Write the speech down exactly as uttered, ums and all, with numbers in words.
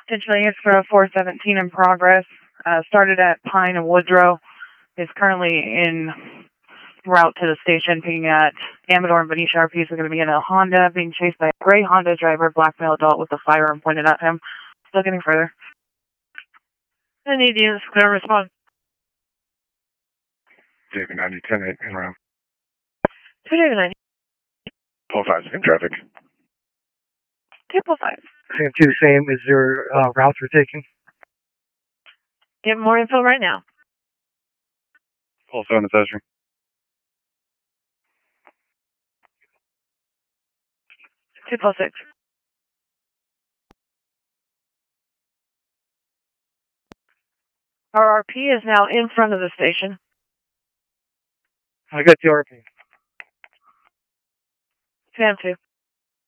Potentially it's for a four seventeen in progress. Uh, started at Pine and Woodrow. Is currently in route to the station, picking at Amador and Benicia R Ps are going to be in a Honda, being chased by a gray Honda driver, black male adult with a firearm pointed at him. Still getting further. I need units to clear respond. David ninety, ten eight, in route. two David ninety. Pull five, same traffic. two pull five. Same two, same. Is there uh, routes we're taking? Get more info right now. Pull seven, accessory. two plus six. Our R P is now in front of the station. I got the R P. Sam two.